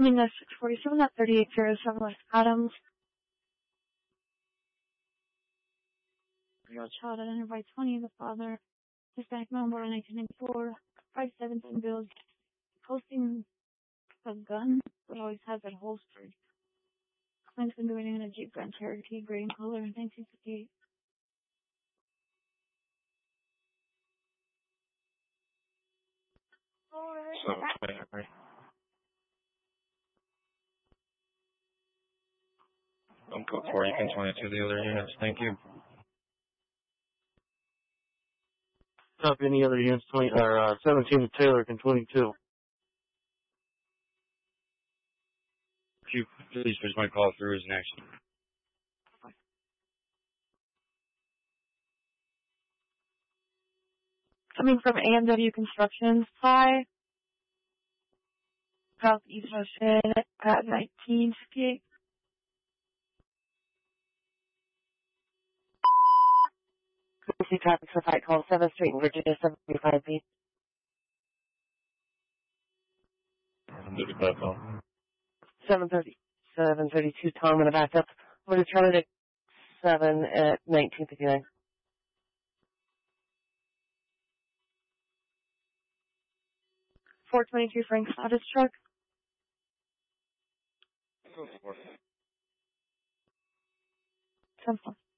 Coming to 647 at 3807 West Adams. Real child identified by 20, the father. Hispanic male born in 1994. 5'7" build. Posting a gun, but always has it holstered. Claims been doing in a Jeep Grand Cherokee, gray in color, 1958. Don't go for it. You can turn it to the other units. Thank you. Copy any other units, 17 to Taylor, can 22. Chief, please push my call through as an action. Coming from AMW Constructions, hi. Southeast Ocean at 1958. Emergency traffic for Fight Call 7th Street in Virginia, 75 feet. 732, Tom, I'm going to back up. We're going to turn it at 7 at 1959. .423 Frank Status truck. Go for it. 10-4.